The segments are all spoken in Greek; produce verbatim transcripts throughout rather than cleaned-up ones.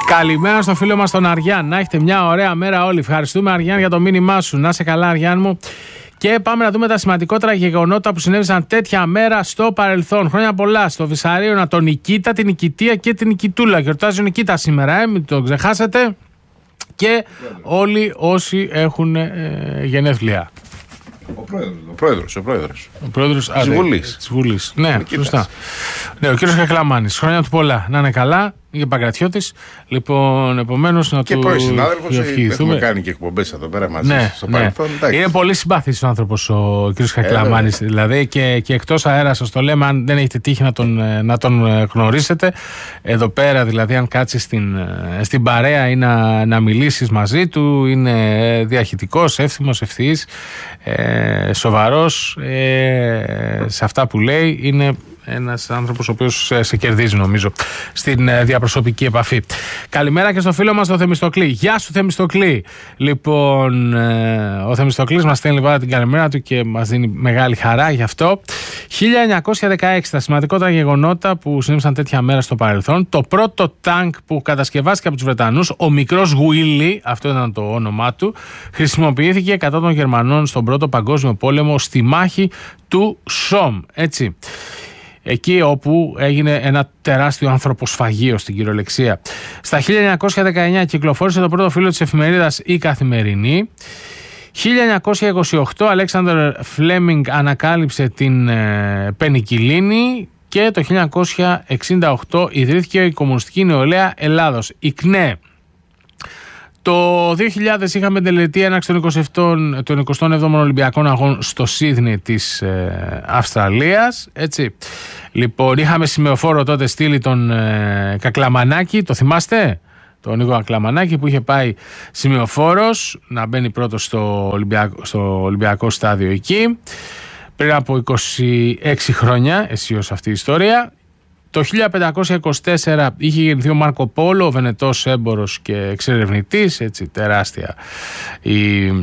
Καλημέρα στο φίλο μας τον Αριάν. Να έχετε μια ωραία μέρα όλοι. Ευχαριστούμε, Αριάν, για το μήνυμά σου. Να είσαι καλά, Αριάν μου. Και πάμε να δούμε τα σημαντικότερα γεγονότα που συνέβησαν τέτοια μέρα στο παρελθόν. Χρόνια πολλά στο Βυσσαρίωνα, τον Νικήτα, την Νικητία και την Νικητούλα. Γιορτάζει ο Νικήτα σήμερα, ε, μην το ξεχάσετε. Και όλοι όσοι έχουν ε, γενέθλια. Ο πρόεδρος, ο πρόεδρος, ο πρόεδρος. Ο πρόεδρος της Βουλής. Της Βουλής. Ναι, σωστά. Ναι, ο κύριος Κακλαμάνης. Χρόνια του πολλά. Να είναι καλά. Για Παγκρατιώτης. Λοιπόν, επομένως να και του. Και πρώην συνάδελφος. Έχουμε κάνει και εκπομπές εδώ πέρα μαζί. Ναι, στο ναι. παρελθόν. Είναι πολύ συμπαθής ο άνθρωπος ο κύριος Κακλαμάνης. Ε, δηλαδή και, και εκτός αέρα, σας το λέμε, αν δεν έχετε τύχει να τον, να τον γνωρίσετε. Εδώ πέρα, δηλαδή, αν κάτσεις στην, στην παρέα ή να, να μιλήσεις μαζί του, είναι διαχυτικός, εύθυμος, ευθύης, ε, σοβαρός ε, σε αυτά που λέει. Είναι ένας άνθρωπος ο οποίος σε κερδίζει, νομίζω, στην διαπροσωπική επαφή. Καλημέρα και στο φίλο μας τον Θεμιστοκλή. Γεια σου, Θεμιστοκλή. Λοιπόν, ο Θεμιστοκλής μας στέλνει πάρα την καλημέρα του και μας δίνει μεγάλη χαρά γι' αυτό. χίλια εννιακόσια δεκαέξι, τα σημαντικότερα γεγονότα που συνέβησαν τέτοια μέρα στο παρελθόν. Το πρώτο τάγκ που κατασκευάστηκε από τους Βρετανούς, ο μικρός Γουίλι, αυτό ήταν το όνομά του, χρησιμοποιήθηκε κατά των Γερμανών στον Πρώτο Παγκόσμιο Πόλεμο στη μάχη του Σόμ. Έτσι. Εκεί όπου έγινε ένα τεράστιο ανθρωποσφαγείο στην κυριολεξία. Στα χίλια εννιακόσια δεκαεννιά κυκλοφόρησε το πρώτο φύλλο της εφημερίδας Η Καθημερινή. χίλια εννιακόσια είκοσι οκτώ Αλέξανδρ Φλέμινγκ ανακάλυψε την ε, πενικυλίνη και το χίλια εννιακόσια εξήντα οκτώ ιδρύθηκε η Κομμουνιστική Νεολαία Ελλάδος, η ΚΝΕ. Το δύο χιλιάδες είχαμε τελετή έναρξη των εικοστών εβδόμων Ολυμπιακών Αγών στο Σίδνεϊ της ε, Αυστραλίας. Έτσι. Λοιπόν, είχαμε σημεοφόρο τότε στείλει τον ε, Κακλαμανάκη, το θυμάστε? Τον Νίκο Κακλαμανάκη που είχε πάει σημεοφόρος να μπαίνει πρώτος στο Ολυμπιακό, στο Ολυμπιακό στάδιο εκεί. Πριν από είκοσι έξι χρόνια, αισίως αυτή η ιστορία. Το χίλια πεντακόσια είκοσι τέσσερα είχε γεννηθεί ο Μάρκο Πόλο, ο Βενετός έμπορος και εξερευνητής, έτσι τεράστια η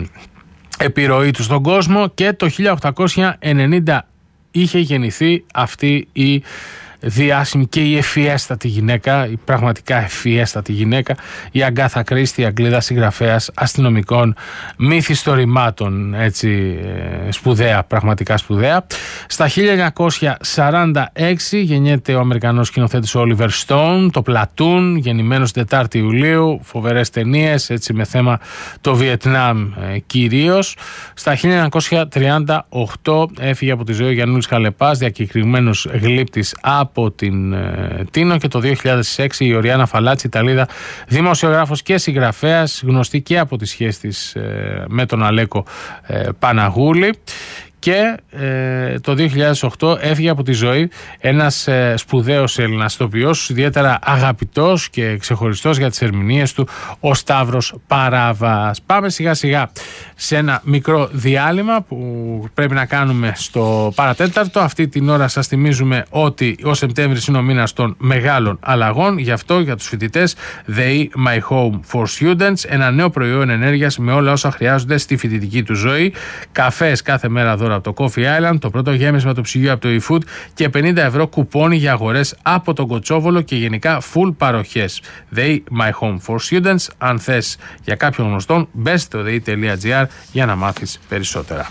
επιρροή του στον κόσμο, και το χίλια οκτακόσια ενενήντα είχε γεννηθεί αυτή η διάσημη και η ευφιέστατη γυναίκα, η πραγματικά ευφιέστατη γυναίκα, η Αγκάθα Κρίστη, η Αγγλίδα συγγραφέας αστυνομικών μύθιστορημάτων, έτσι σπουδαία, πραγματικά σπουδαία. Στα χίλια εννιακόσια σαράντα έξι γεννιέται ο Αμερικανός σκηνοθέτης Oliver Stone, το Platoon, γεννημένος την τετάρτη Ιουλίου, φοβερές ταινίες, έτσι με θέμα το Βιετνάμ ε, κυρίως. Στα χίλια εννιακόσια τριάντα οκτώ έφυγε από τη ζωή ο Γιαννούλης Χαλεπάς, διακεκριμένος γλύπτης από την ε, Τίνο, και το δύο χιλιάδες έξι η Οριάννα Φαλάτσι, Ιταλίδα δημοσιογράφος και συγγραφέας, γνωστή και από τις σχέσεις της ε, με τον Αλέκο ε, Παναγούλη. Και ε, το δύο χιλιάδες οκτώ έφυγε από τη ζωή ένας ε, σπουδαίος Έλληνας ηθοποιός, ιδιαίτερα αγαπητός και ξεχωριστός για τις ερμηνείες του, ο Σταύρος Παράβας. Πάμε σιγά σιγά σε ένα μικρό διάλειμμα που πρέπει να κάνουμε στο παρατέταρτο. Αυτή την ώρα σας θυμίζουμε ότι ο Σεπτέμβρης είναι ο μήνας των μεγάλων αλλαγών. Γι' αυτό για τους φοιτητές The My Home for Students, ένα νέο προϊόν ενέργειας με όλα όσα χρειάζονται στη φοιτητική του ζωή. Καφές κάθε μέρα δώρα από το Coffee Island, το πρώτο γέμισμα του ψυγείου από το eFood και πενήντα ευρώ κουπόνι για αγορές από τον Κοτσόβολο και γενικά full παροχές. They My Home for Students. Αν θες για κάποιον γνωστόν, μπες στο δε ι τελεία τζι άρ για να μάθεις περισσότερα.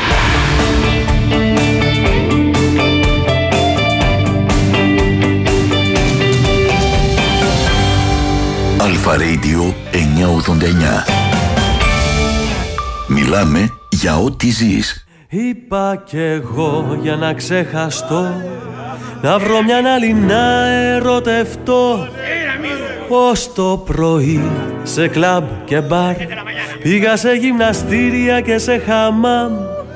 Αλφα Radio εννιακόσια ογδόντα εννιά. Μιλάμε για ό,τι ζεις. Είπα κι εγώ για να ξεχαστώ, να βρω μια άλλη να ερωτευτώ. Ως το πρωί σε κλαμπ και μπαρ πήγα σε γυμναστήρια και σε χαμάμ.